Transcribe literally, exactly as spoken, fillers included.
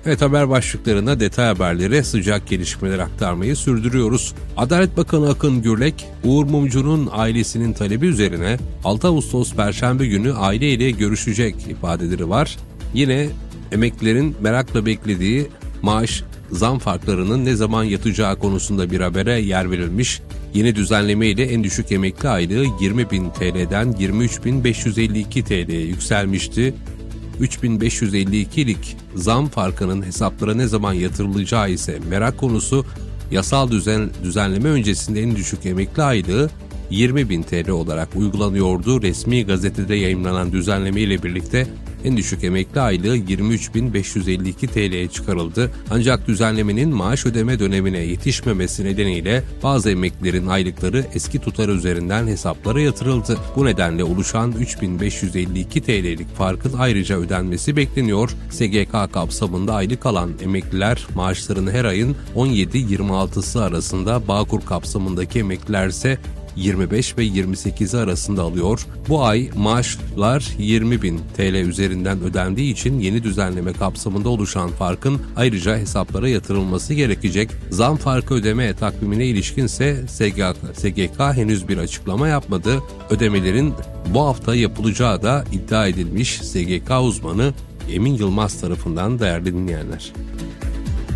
Evet, haber başlıklarına detay haberleri, sıcak gelişmeleri aktarmayı sürdürüyoruz. Adalet Bakanı Akın Gürlek, Uğur Mumcu'nun ailesinin talebi üzerine altı Ağustos Perşembe günü aileyle görüşecek ifadeleri var. Yine emeklilerin merakla beklediği maaş zam farklarının ne zaman yatacağı konusunda bir habere yer verilmiş. Yeni düzenleme ile en düşük emekli aylığı yirmi bin T L'den yirmi üç bin beş yüz elli iki T L'ye yükselmişti. üç bin beş yüz elli ikilik zam farkının hesaplara ne zaman yatırılacağı ise merak konusu. Yasal düzen, düzenleme öncesinde en düşük emekli aylığı yirmi bin T L olarak uygulanıyordu. Resmi gazetede yayımlanan düzenleme ile birlikte en düşük emekli aylığı yirmi üç bin beş yüz elli iki T L'ye çıkarıldı. Ancak düzenlemenin maaş ödeme dönemine yetişmemesi nedeniyle bazı emeklilerin aylıkları eski tutar üzerinden hesaplara yatırıldı. Bu nedenle oluşan üç bin beş yüz elli iki T L'lik farkın ayrıca ödenmesi bekleniyor. S G K kapsamında aylık alan emekliler maaşlarını her ayın on yedi yirmi altısı arasında, Bağkur kapsamındaki emekliler ise yirmi beş ve yirmi sekizi arasında alıyor. Bu ay maaşlar yirmi bin T L üzerinden ödendiği için yeni düzenleme kapsamında oluşan farkın ayrıca hesaplara yatırılması gerekecek. Zam farkı ödeme takvimine ilişkinse S G K henüz bir açıklama yapmadı. Ödemelerin bu hafta yapılacağı da iddia edilmiş. S G K uzmanı Emin Yılmaz tarafından değerli dinleyenler.